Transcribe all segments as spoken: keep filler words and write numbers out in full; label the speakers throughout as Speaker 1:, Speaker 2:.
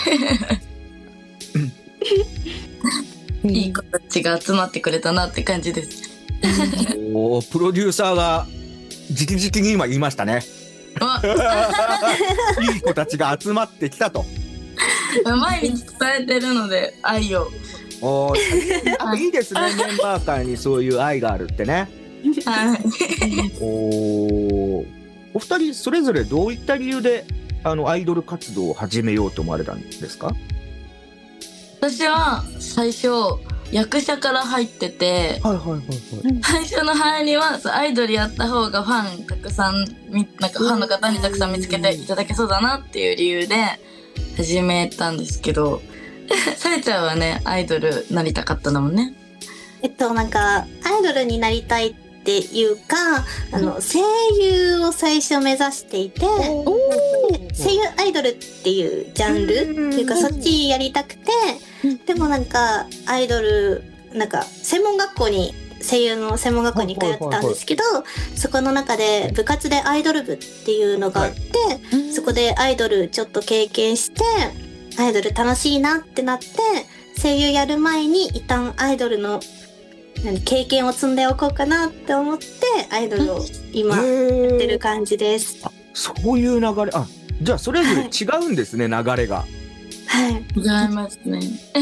Speaker 1: いい子たちが集まってくれたなって感じです。
Speaker 2: おプロデューサーが直々に今言いましたね。いい子たちが集まってきたと。
Speaker 1: 毎日伝えてるので愛を。
Speaker 2: おあいいですね、メンバー間にそういう愛があるってね。
Speaker 1: はい。
Speaker 2: おお二人それぞれどういった理由であのアイドル活動を始めようと思われたんですか？
Speaker 1: 私は最初役者から入ってて、
Speaker 2: はいはいはいはい。
Speaker 1: 最初の入りはアイドルやった方がファンたくさんなんかファンの方にたくさん見つけていただけそうだなっていう理由で始めたんですけど、さやちゃんはねアイドルなりたかったんだもんね。
Speaker 3: えっとなんかアイドルになりたいっていうか、あの声優を最初目指していて、で声優アイドルっていうジャンルっていうかそっちやりたくて、でもなんかアイドルなんか専門学校に声優の専門学校に通ってたんですけど、そこの中で部活でアイドル部っていうのがあって、そこでアイドルちょっと経験してアイドル楽しいなってなって、声優やる前に一旦アイドルの何経験を積んでおこうかなって思ってアイドルを今やってる感じです。
Speaker 2: あ、そういう流れ。あ、じゃあそれぞれ違うんですね、はい、流れが。
Speaker 3: はい。
Speaker 1: ございますね。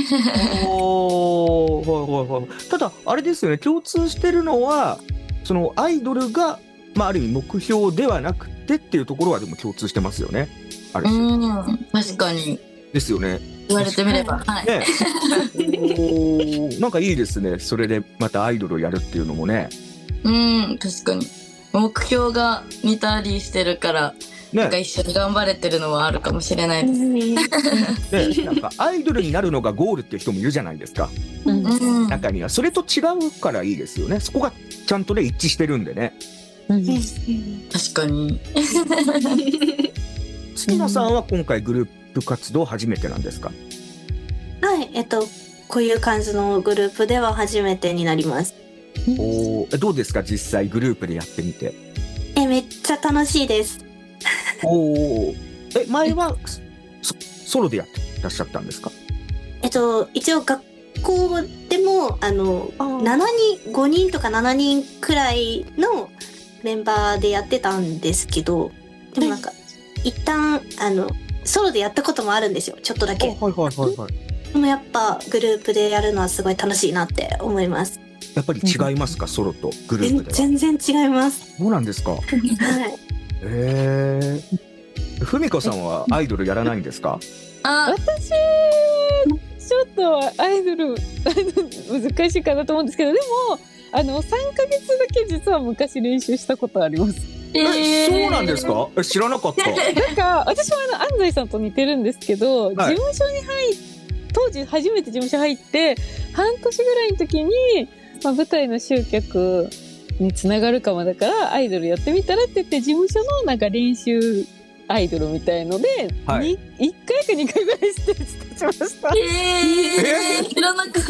Speaker 2: おー、はいはいはい。ただあれですよね、共通してるのはそのアイドルが、まあ、ある意味目標ではなくてっていうところはでも共通してますよね。ある種。
Speaker 1: うん、確かに。
Speaker 2: ですよね。
Speaker 1: 言われてみれば。はい。
Speaker 2: ね、おなんかいいですね。それでまたアイドルをやるっていうのもね。
Speaker 1: うん、確かに。目標が似たりしてるから、ね、なんか一緒に頑張れてるのはあるかもしれないです。ね、
Speaker 2: なんかアイドルになるのがゴールっていう人もいるじゃないですか。
Speaker 1: うん、
Speaker 2: 中にはそれと違うからいいですよね。そこがちゃんとね一致してるんでね。
Speaker 1: うん、確かに。
Speaker 2: 月野さんは今回グループ活動初めてなんですか？
Speaker 3: はい、えっとこういう感じのグループでは初めてになります。
Speaker 2: おー、どうですか実際グループでやってみて？
Speaker 3: え、めっちゃ楽しいです。
Speaker 2: おー、え、前はソロでやってらっしゃったんですか？
Speaker 3: えっと一応学校でもあのななにんごにんとかななにんくらいのメンバーでやってたんですけど、でもなんか一旦あのソロでやったこともあるんですよ、ちょっとだけ。
Speaker 2: はいはいはいはい。
Speaker 3: でもやっぱグループでやるのはすごい楽しいなって思います。
Speaker 2: やっぱり違いますか、ソロとグループでは？
Speaker 3: 全然違います。
Speaker 2: そうなんですか。はい。へえ。ふみこさんはアイドルやらないんですか？
Speaker 4: あ、私ちょっとアイドル難しいかなと思うんですけど、でもあのさんかげつだけ実は昔練習したことあります。
Speaker 2: えー、そうなんですか？知らなかった。
Speaker 4: なんか私もあの安西さんと似てるんですけど、はい、事務所に入っ当時初めて事務所入って半年ぐらいの時に、まあ、舞台の集客につながるかもだからアイドルやってみたらって言って事務所のなんか練習アイドルみたいので、はい、いっかいかにかいぐらいして立ちました。
Speaker 1: えー、知らなかった。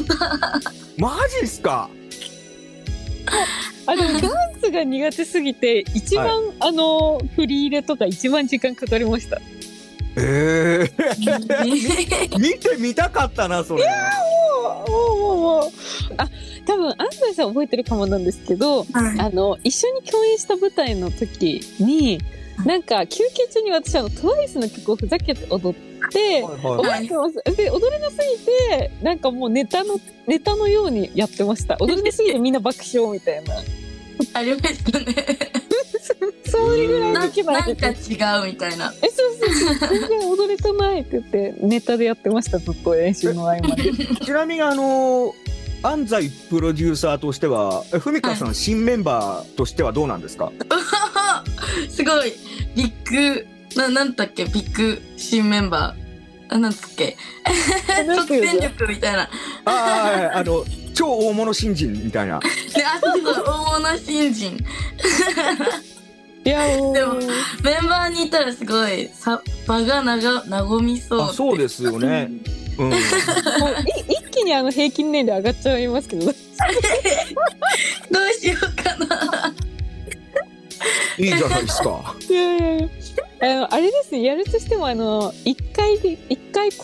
Speaker 2: マジっすか？
Speaker 4: あのダンスが苦手すぎて一番、はい、あの振り入れとか一番時間かかりました。
Speaker 2: えー、見てみたかったなそれ。
Speaker 4: いやもうもうもうもうあ多分安西さん覚えてるかもなんですけど、はい、あの一緒に共演した舞台の時になんか休憩中に私あの トゥワイス の曲をふざけて踊って、はいはい、覚えてます。で踊れなすぎてなんかもうネタのネタのようにやってました。踊れなすぎてみんな爆笑みたいな
Speaker 1: ありましたね。
Speaker 4: そういうぐらいの気分
Speaker 1: なんか違うみたいな。
Speaker 4: え、そうそうそう。全然踊れてないって言ってネタでやってました、ずっと練習の合間で。
Speaker 2: ちなみにあの安西プロデューサーとしては、ふみかさん、はい、新メンバーとしてはどうなんですか？
Speaker 1: すごいビッグな、なんだっけ、ビッグ新メンバー、あ、なんだっけ、即戦力みたいな。
Speaker 2: ああ、あの超大物新人みたいな。
Speaker 1: ね、あ、そうそう、大物新人。
Speaker 4: いやでも
Speaker 1: メンバーにいたらすごいさ場がなが和みそう。
Speaker 2: あ、そうですよね。うん、もう
Speaker 4: 一気にあの平均年齢上がっちゃいますけど。どう
Speaker 1: しようかな。
Speaker 2: いいじゃないですか。
Speaker 4: いやいやいや、あのあれですね、やるとしてもあの一回で一回